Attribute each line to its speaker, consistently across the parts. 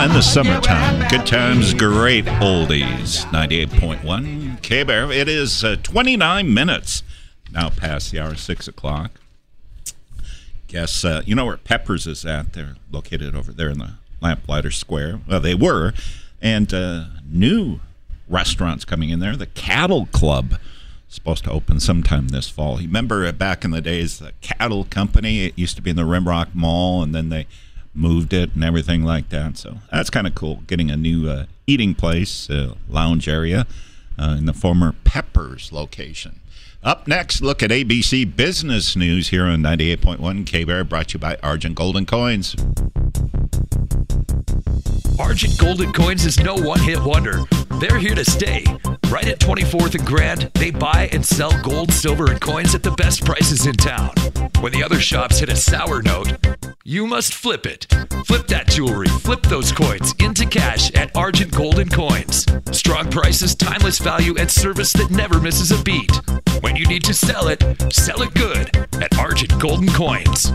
Speaker 1: in the summertime. Good times, great oldies. 98.1 K-Bear. It is 29 minutes now past the hour, 6 o'clock. Guess, you know where Peppers is at? They're located over there in the Lamplighter Square. Well, they were. And new restaurants coming in there. The Cattle Club. Supposed to open sometime this fall. You remember back in the days, the Cattle Company, it used to be in the Rimrock Mall, and then they moved it and everything like that. So that's kind of cool, getting a new eating place, lounge area in the former Peppers location. Up next, look at ABC Business News here on 98.1 K-Bear, brought to you by Argent Golden Coins.
Speaker 2: Argent Golden Coins is no one-hit wonder. They're here to stay. Right at 24th and Grand, they buy and sell gold, silver, and coins at the best prices in town. When the other shops hit a sour note, you must flip it. Flip that jewelry, flip those coins into cash at Argent Golden Coins. Strong prices, timeless value, and service that never misses a beat. When you need to sell it good at Argent Golden Coins.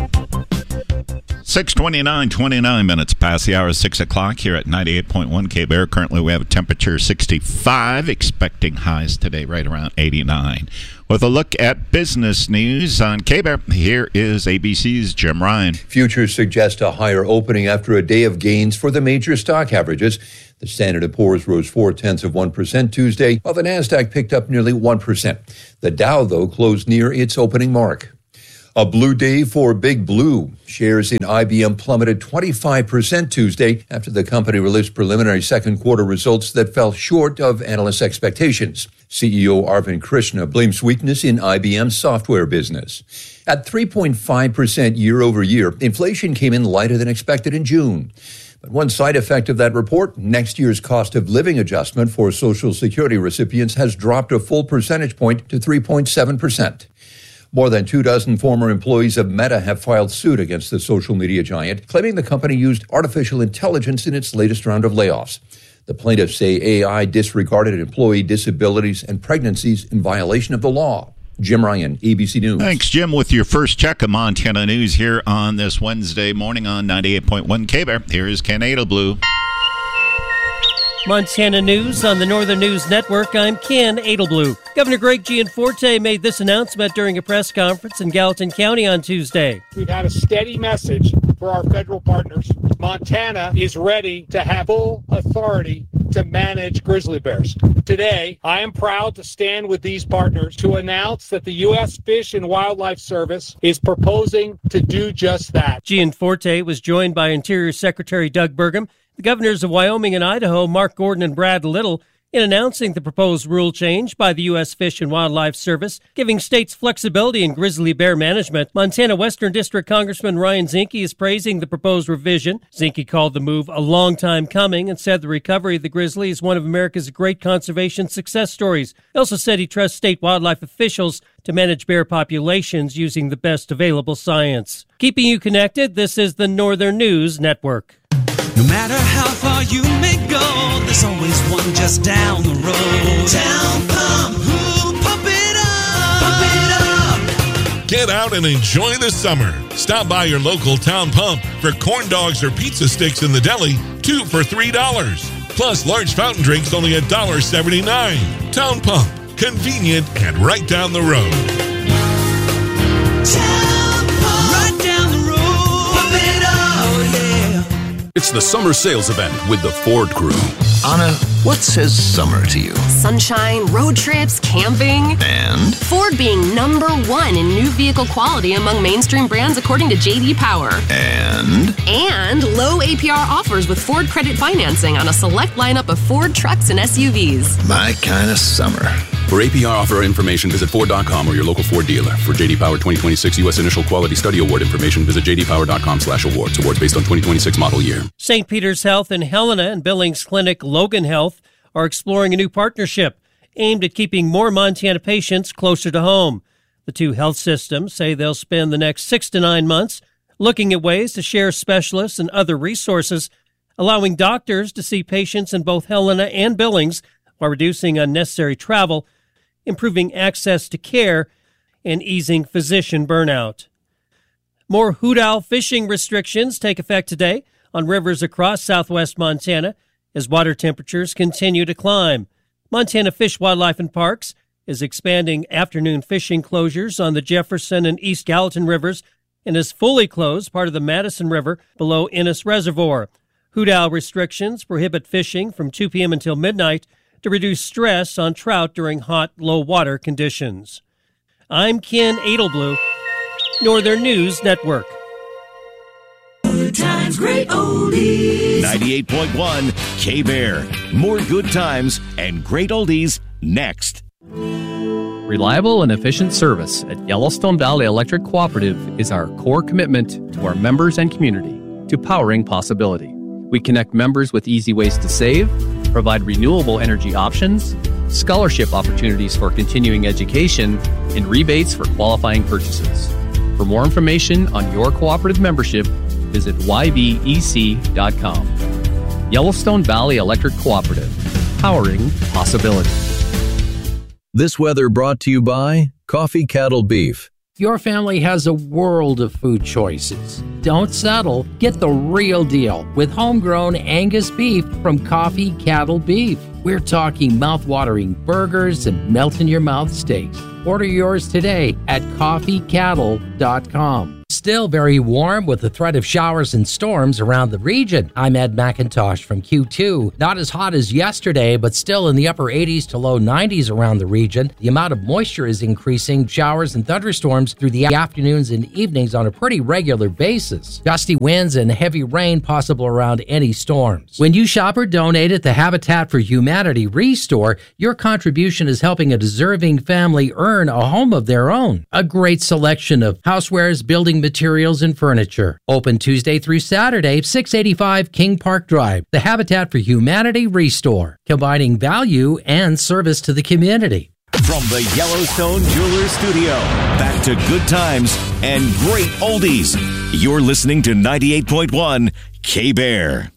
Speaker 1: 29 minutes past the hour, 6 o'clock here at 98.1 K-Bear. Currently, we have a temperature 65, expecting highs today right around 89. With a look at business news on K-Bear, here is ABC's Jim Ryan.
Speaker 3: Futures suggest a higher opening after a day of gains for the major stock averages. The Standard & Poor's rose 0.4% Tuesday, while the Nasdaq picked up nearly 1%. The Dow, though, closed near its opening mark. A blue day for Big Blue. Shares in IBM plummeted 25% Tuesday after the company released preliminary second quarter results that fell short of analyst expectations. CEO Arvind Krishna blames weakness in IBM's software business. At 3.5% year over year, inflation came in lighter than expected in June. But one side effect of that report, next year's cost of living adjustment for Social Security recipients has dropped a full percentage point to 3.7%. More than 24 former employees of Meta have filed suit against the social media giant, claiming the company used artificial intelligence in its latest round of layoffs. The plaintiffs say AI disregarded employee disabilities and pregnancies in violation of the law. Jim Ryan, ABC News.
Speaker 1: Thanks, Jim, with your first check of Montana news here on this Wednesday morning on 98.1 K-Bear. Here is Ken Edelblue.
Speaker 4: Montana News on the Northern News Network. I'm Ken Edelblue. Governor Greg Gianforte made this announcement during a press conference in Gallatin County on Tuesday.
Speaker 5: We've had a steady message for our federal partners. Montana is ready to have full authority to manage grizzly bears. Today, I am proud to stand with these partners to announce that the U.S. Fish and Wildlife Service is proposing to do just that.
Speaker 4: Gianforte was joined by Interior Secretary Doug Burgum, the governors of Wyoming and Idaho, Mark Gordon and Brad Little, in announcing the proposed rule change by the U.S. Fish and Wildlife Service, giving states flexibility in grizzly bear management. Montana Western District Congressman Ryan Zinke is praising the proposed revision. Zinke called the move a long time coming and said the recovery of the grizzly is one of America's great conservation success stories. He also said he trusts state wildlife officials to manage bear populations using the best available science. Keeping you connected, this is the Northern News Network.
Speaker 6: No matter how far you may go, there's always one just down the road. Town Pump, ooh, pump it up, pump it up.
Speaker 7: Get out and enjoy the summer. Stop by your local Town Pump for corn dogs or pizza sticks in the deli, 2 for $3. Plus large fountain drinks only $1.79. Town Pump, convenient and right down the road.
Speaker 6: Town Pump, right down the road. Pump it up, oh yeah.
Speaker 8: It's the summer sales event with the Ford crew.
Speaker 9: Anna, what says summer to you?
Speaker 10: Sunshine, road trips, camping.
Speaker 9: And?
Speaker 10: Ford being #1 in new vehicle quality among mainstream brands according to J.D. Power.
Speaker 9: And
Speaker 10: low APR offers with Ford credit financing on a select lineup of Ford trucks and SUVs.
Speaker 9: My kind of summer.
Speaker 8: For APR offer information, visit Ford.com or your local Ford dealer. For J.D. Power 2026 U.S. Initial Quality Study Award information, visit jdpower.com/awards. Awards based on 2026 model year.
Speaker 4: St. Peter's Health in Helena and Billings Clinic Logan Health are exploring a new partnership aimed at keeping more Montana patients closer to home. The two health systems say they'll spend the next 6 to 9 months looking at ways to share specialists and other resources, allowing doctors to see patients in both Helena and Billings while reducing unnecessary travel, improving access to care, and easing physician burnout. More hoot owl fishing restrictions take effect today on rivers across southwest Montana as water temperatures continue to climb. Montana Fish, Wildlife, and Parks is expanding afternoon fishing closures on the Jefferson and East Gallatin rivers and has fully closed part of the Madison River below Innis Reservoir. Hoot owl restrictions prohibit fishing from 2 p.m. until midnight to reduce stress on trout during hot, low water conditions. I'm Ken Edelblue, Northern News Network.
Speaker 6: Good times, great oldies.
Speaker 11: 98.1 K-Bear. More good times and great oldies next.
Speaker 12: Reliable and efficient service at Yellowstone Valley Electric Cooperative is our core commitment to our members and community, to powering possibility. We connect members with easy ways to save, provide renewable energy options, scholarship opportunities for continuing education, and rebates for qualifying purchases. For more information on your cooperative membership, visit ybec.com. Yellowstone Valley Electric Cooperative, powering possibility.
Speaker 13: This weather brought to you by Coffee Cattle Beef.
Speaker 14: Your family has a world of food choices. Don't settle. Get the real deal with homegrown Angus beef from Coffee Cattle Beef. We're talking mouth-watering burgers and melt-in-your-mouth steaks. Order yours today at coffeecattle.com. Still very warm with the threat of showers and storms around the region. I'm Ed McIntosh from Q2. Not as hot as yesterday, but still in the upper 80s to low 90s around the region. The amount of moisture is increasing, showers and thunderstorms through the afternoons and evenings on a pretty regular basis. Gusty winds and heavy rain possible around any storms. When you shop or donate at the Habitat for Humanity Restore, your contribution is helping a deserving family earn a home of their own. A great selection of housewares, building materials, and furniture. Open Tuesday through Saturday, 685 King Park Drive. The Habitat for Humanity Restore, combining value and service to the community.
Speaker 11: From the Yellowstone Jewelers Studio, back to good times and great oldies. You're listening to 98.1 K-Bear.